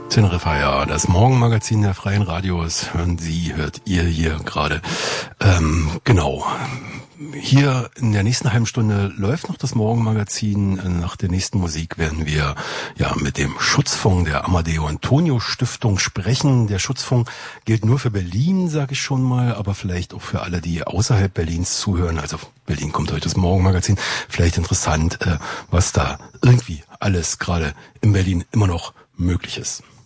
Teneriffa, ja, das Morgenmagazin der Freien Radios hört ihr hier gerade. Genau. Hier in der nächsten halben Stunde läuft noch das Morgenmagazin. Nach der nächsten Musik werden wir ja mit dem Schutzfonds der Amadeo Antonio Stiftung sprechen. Der Schutzfonds gilt nur für Berlin, sage ich schon mal, aber vielleicht auch für alle, die außerhalb Berlins zuhören. Also Berlin kommt heute das Morgenmagazin. Vielleicht interessant, was da irgendwie alles gerade in Berlin immer noch möglich ist.